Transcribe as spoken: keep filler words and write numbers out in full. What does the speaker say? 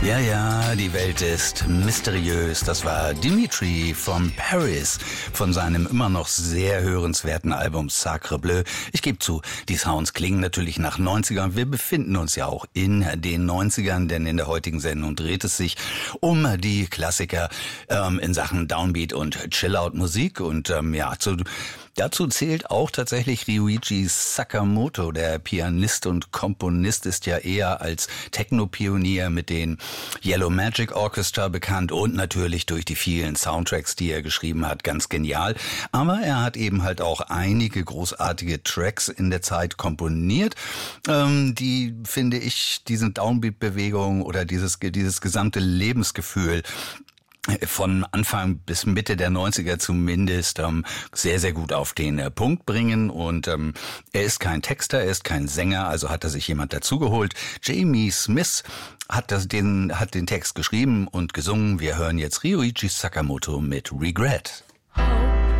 Ja, ja, die Welt ist mysteriös. Das war Dimitri from Paris von seinem immer noch sehr hörenswerten Album Sacre Bleu. Ich gebe zu, die Sounds klingen natürlich nach neunzigern. Wir befinden uns ja auch in den neunzigern, denn in der heutigen Sendung dreht es sich um die Klassiker ähm, in Sachen Downbeat und Chill-Out-Musik. Und ähm, ja, zu... Dazu zählt auch tatsächlich Ryuichi Sakamoto. Der Pianist und Komponist ist ja eher als Techno-Pionier mit den Yellow Magic Orchestra bekannt und natürlich durch die vielen Soundtracks, die er geschrieben hat, ganz genial. Aber er hat eben halt auch einige großartige Tracks in der Zeit komponiert, ähm, die, finde ich, diesen Downbeat-Bewegung oder dieses, dieses gesamte Lebensgefühl von Anfang bis Mitte der neunziger zumindest ähm, sehr, sehr gut auf den äh, Punkt bringen. Und ähm, er ist kein Texter, er ist kein Sänger, also hat er sich jemand dazugeholt. Jamie Smith hat, das, den, hat den Text geschrieben und gesungen. Wir hören jetzt Ryuichi Sakamoto mit Regret.